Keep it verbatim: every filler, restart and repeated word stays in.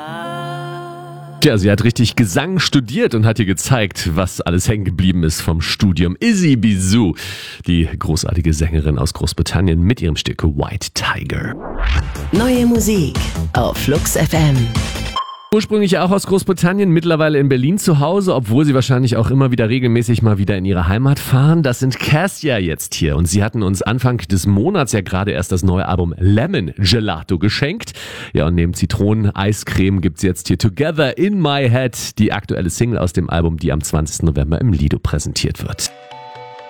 Tja, sie hat richtig Gesang studiert und hat ihr gezeigt, was alles hängen geblieben ist vom Studium. Izzy Bizou, die großartige Sängerin aus Großbritannien mit ihrem Stück White Tiger. Neue Musik auf Flux F M. Ursprünglich auch aus Großbritannien, mittlerweile in Berlin zu Hause, obwohl sie wahrscheinlich auch immer wieder regelmäßig mal wieder in ihre Heimat fahren. Das sind Cassia jetzt hier und sie hatten uns Anfang des Monats ja gerade erst das neue Album Lemon Gelato geschenkt. Ja, und neben Zitronen-Eiscreme gibt's jetzt hier Together in My Head, die aktuelle Single aus dem Album, die am zwanzigsten November im Lido präsentiert wird.